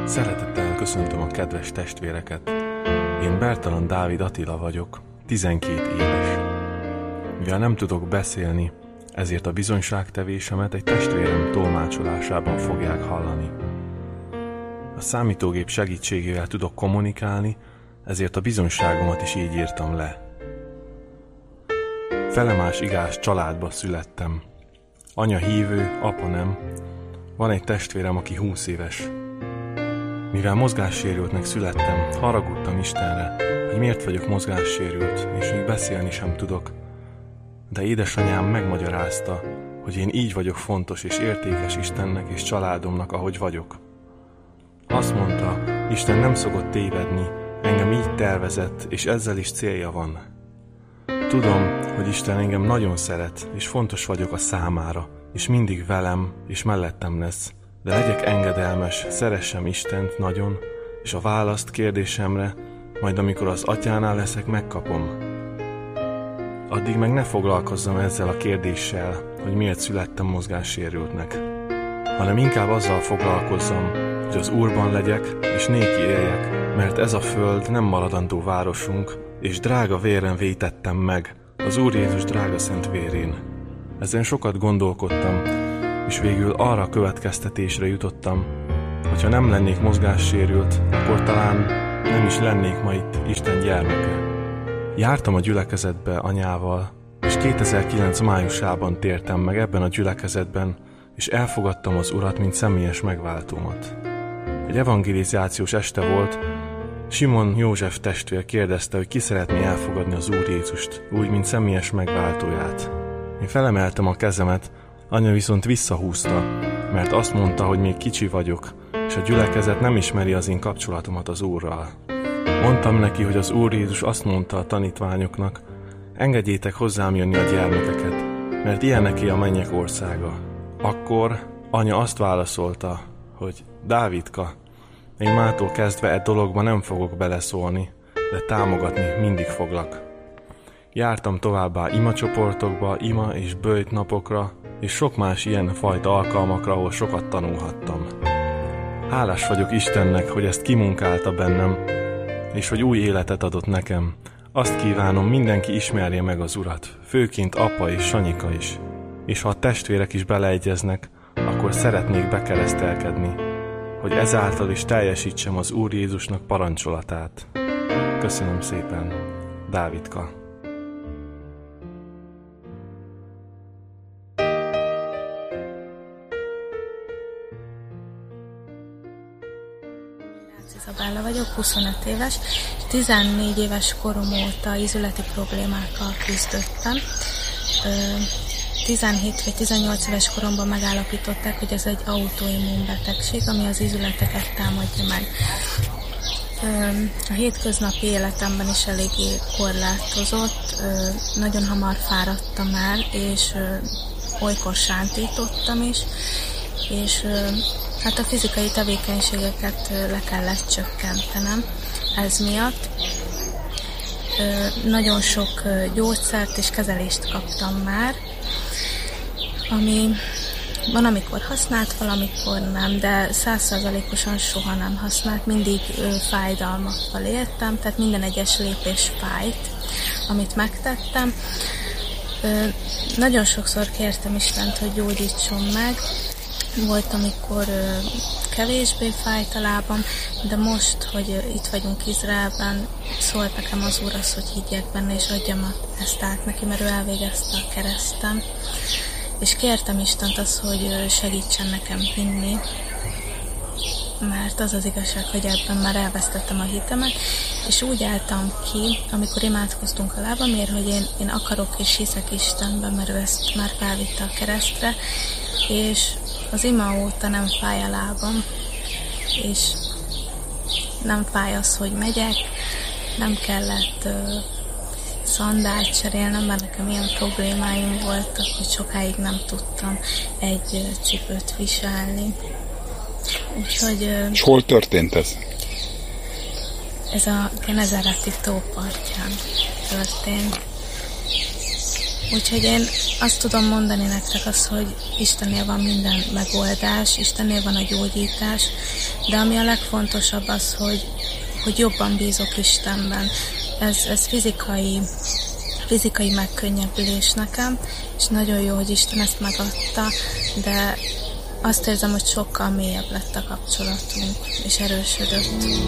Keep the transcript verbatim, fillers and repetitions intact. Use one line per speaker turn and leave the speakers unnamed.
Szeretettel köszöntöm a kedves testvéreket. Én Bertalan Dávid Attila vagyok, tizenkét éves. Mivel nem tudok beszélni, ezért a bizonyságtevésemet egy testvérem tolmácsolásában fogják hallani. A számítógép segítségével tudok kommunikálni, ezért a bizonyságomat is így írtam le. Felemás igás családba születtem. Anya hívő, apa nem. Van egy testvérem, aki húsz éves. Mivel mozgássérültnek születtem, haragudtam Istenre, hogy miért vagyok mozgássérült, és még beszélni sem tudok. De édesanyám megmagyarázta, hogy én így vagyok fontos és értékes Istennek és családomnak, ahogy vagyok. Azt mondta, Isten nem szokott tévedni, engem így tervezett, és ezzel is célja van. Tudom, hogy Isten engem nagyon szeret, és fontos vagyok a számára, és mindig velem, és mellettem lesz. De legyek engedelmes, szeressem Istent nagyon, és a választ kérdésemre, majd amikor az atyánál leszek, megkapom. Addig meg ne foglalkozzam ezzel a kérdéssel, hogy miért születtem mozgássérültnek, hanem inkább azzal foglalkozzam, hogy az Úrban legyek, és néki éljek, mert ez a föld nem maradandó városunk, és drága véren vétettem meg, az Úr Jézus drága szent vérén. Ezen sokat gondolkodtam, és végül arra a következtetésre jutottam, hogyha nem lennék mozgássérült, akkor talán nem is lennék ma itt Isten gyermeke. Jártam a gyülekezetbe anyával, és kétezer-kilenc májusában tértem meg ebben a gyülekezetben, és elfogadtam az Urat, mint személyes megváltómat. Egy evangelizációs este volt, Simon József testvér kérdezte, hogy ki szeretné elfogadni az Úr Jézust, úgy, mint személyes megváltóját. Én felemeltem a kezemet, anya viszont visszahúzta, mert azt mondta, hogy még kicsi vagyok, és a gyülekezet nem ismeri az én kapcsolatomat az Úrral. Mondtam neki, hogy az Úr Jézus azt mondta a tanítványoknak, engedjétek hozzám jönni a gyermekeket, mert ilyeneké a mennyek országa. Akkor anya azt válaszolta, hogy Dávidka, én mától kezdve e dologba nem fogok beleszólni, de támogatni mindig foglak. Jártam továbbá imacsoportokba, ima és böjt napokra, és sok más ilyen fajta alkalmakra, ahol sokat tanulhattam. Hálás vagyok Istennek, hogy ezt kimunkálta bennem, és hogy új életet adott nekem. Azt kívánom, mindenki ismerje meg az Urat, főként apa és Sanyika is. És ha a testvérek is beleegyeznek, akkor szeretnék bekeresztelkedni, hogy ezáltal is teljesítsem az Úr Jézusnak parancsolatát. Köszönöm szépen, Dávidka.
Izabella vagyok, huszonöt éves, tizennégy éves korom óta ízületi problémákkal küzdöttem. tizenhét vagy tizennyolc éves koromban megállapították, hogy ez egy autoimmun betegség, ami az ízületeket támadja meg. A hétköznapi életemben is eléggé korlátozott, nagyon hamar fáradtam el, és olykor sántítottam is, és hát a fizikai tevékenységeket le kellett csökkentenem. Ez miatt nagyon sok gyógyszert és kezelést kaptam már, ami van, amikor használt, valamikor nem, de száz százalékosan soha nem használt, mindig fájdalmakkal éltem, tehát minden egyes lépés fájt, amit megtettem. Nagyon sokszor kértem Istent, hogy gyógyítson meg. Volt, amikor ö, kevésbé fájt a lábam, de most, hogy ö, itt vagyunk Izraelben, szólt nekem az Úr az, hogy higgyek benne, és adjam ezt át neki, mert ő elvégezte a keresztem. És kértem Istent az, hogy ö, segítsen nekem hinni, mert az az igazság, hogy ebben már elvesztettem a hitemet, és úgy álltam ki, amikor imádkoztunk a lábamért, hogy én, én akarok és hiszek Istenben, mert ő ezt már felvitte a keresztre, és az ima óta nem fáj a lábam, és nem fáj az, hogy megyek, nem kellett uh, szandált cserélnem, mert nekem ilyen problémáim voltak, hogy sokáig nem tudtam egy uh, cipőt viselni. Úgyhogy... Uh,
és hol történt ez?
Ez a Genezareti tó partján történt. Úgyhogy én azt tudom mondani nektek azt, hogy Istennél van minden megoldás, Istennél van a gyógyítás, de ami a legfontosabb az, hogy, hogy jobban bízok Istenben. Ez, ez fizikai, fizikai megkönnyebbülés nekem, és nagyon jó, hogy Isten ezt megadta, de azt érzem, hogy sokkal mélyebb lett a kapcsolatunk, és erősödött.